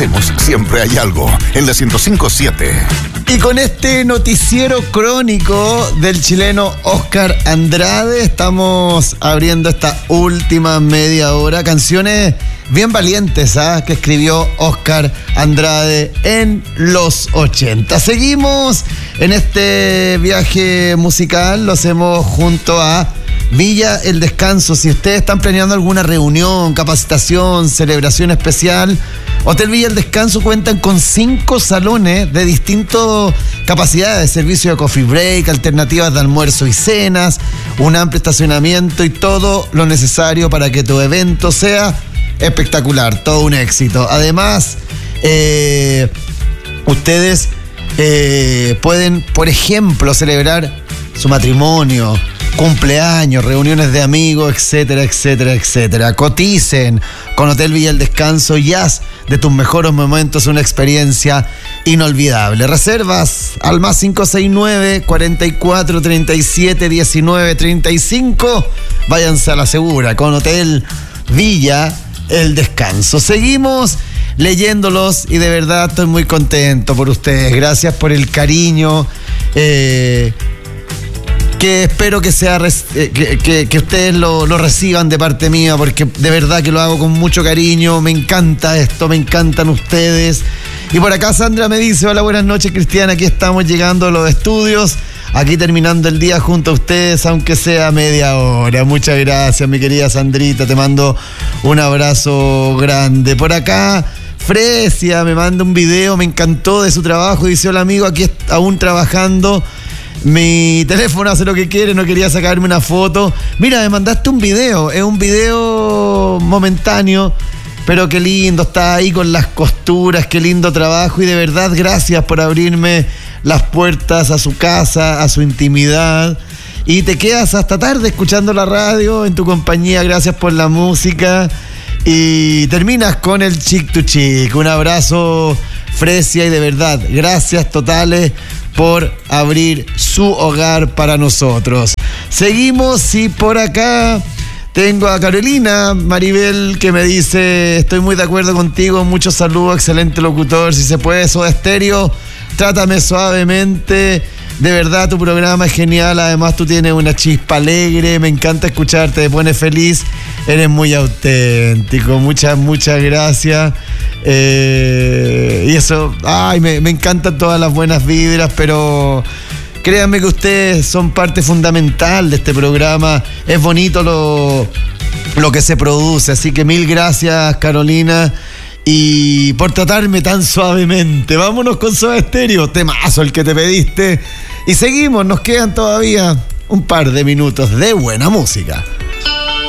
hacemos siempre hay algo en la 105.7. Y con este noticiero crónico del chileno Óscar Andrade estamos abriendo esta última media hora. Canciones bien valientes, que escribió Óscar Andrade en los 80. Seguimos en este viaje musical, lo hacemos junto a Villa El Descanso. Si ustedes están planeando alguna reunión, capacitación, celebración especial, Hotel Villa El Descanso cuentan con 5 salones de distintas capacidades: servicio de coffee break, alternativas de almuerzo y cenas, un amplio estacionamiento y todo lo necesario para que tu evento sea espectacular, todo un éxito. Además, ustedes pueden, por ejemplo, celebrar su matrimonio, cumpleaños, reuniones de amigos, etcétera, etcétera, etcétera. Coticen con Hotel Villa El Descanso y haz de tus mejores momentos una experiencia inolvidable. Reservas al más 569 44 37 19 35. Váyanse a la segura con Hotel Villa El Descanso. Seguimos leyéndolos y de verdad estoy muy contento por ustedes. Gracias por el cariño. Que espero que sea que ustedes lo reciban de parte mía, porque de verdad que lo hago con mucho cariño. Me encanta esto, me encantan ustedes. Y por acá Sandra me dice: hola, buenas noches, Cristian, aquí estamos llegando a los estudios, aquí terminando el día junto a ustedes, aunque sea media hora. Muchas gracias, mi querida Sandrita, te mando un abrazo grande. Por acá Fresia me manda un video, me encantó de su trabajo, dice: hola amigo, aquí aún trabajando. Mi teléfono hace lo que quiere, no quería sacarme una foto. Mira, me mandaste un video, es un video momentáneo, pero qué lindo, está ahí con las costuras, qué lindo trabajo. Y de verdad, gracias por abrirme las puertas a su casa, a su intimidad. Y te quedas hasta tarde escuchando la radio en tu compañía, gracias por la música. Y terminas con el Chic to Chic. Un abrazo, Fresia, y de verdad, gracias totales por abrir su hogar para nosotros. Seguimos y por acá tengo a Carolina Maribel que me dice: estoy muy de acuerdo contigo, muchos saludos, excelente locutor, si se puede Soda Stereo, trátame suavemente. De verdad, tu programa es genial, además tú tienes una chispa alegre, me encanta escucharte, te pone feliz, eres muy auténtico, muchas gracias. Y eso, me encantan todas las buenas vibras, pero créanme que ustedes son parte fundamental de este programa, es bonito lo que se produce, así que mil gracias, Carolina, y por tratarme tan suavemente. Vámonos con Soda Stereo, temazo el que te pediste, y seguimos, nos quedan todavía un par de minutos de buena música.